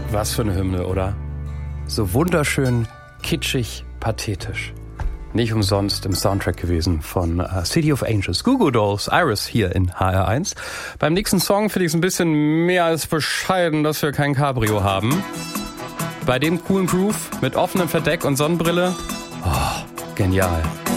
Was für eine Hymne, oder? So wunderschön, kitschig, pathetisch. Nicht umsonst im Soundtrack gewesen von City of Angels. Goo Goo Dolls, Iris hier in HR1. Beim nächsten Song finde ich es ein bisschen mehr als bescheiden, dass wir kein Cabrio haben. Bei dem coolen Groove mit offenem Verdeck und Sonnenbrille, genial.